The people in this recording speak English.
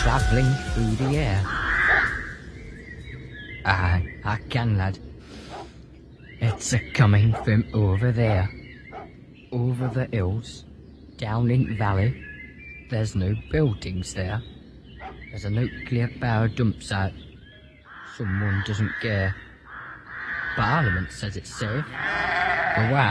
travelling through the air. Aye, I can, lad. It's a-coming from over there. Over the hills, down in the valley. There's no buildings there. There's a nuclear power dump site. Someone doesn't care. Parliament says it's safe. But why?